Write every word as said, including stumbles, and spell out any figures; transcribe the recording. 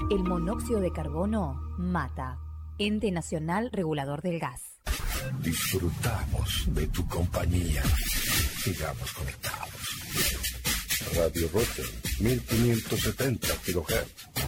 El monóxido de carbono mata. Ente Nacional Regulador del Gas. Disfrutamos de tu compañía. Sigamos conectados. Radio Rotten, mil quinientos setenta kilohertz.